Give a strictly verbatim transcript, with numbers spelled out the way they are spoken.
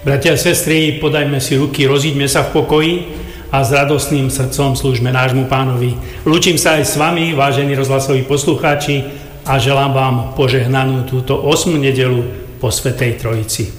Bratia a sestry, podajme si ruky, rozíďme sa v pokoji a s radostným srdcom slúžme nášmu Pánovi. Lúčim sa aj s vami, vážení rozhlasoví poslucháči, a želám vám požehnanú túto osmu nedeľu po Svätej Trojici.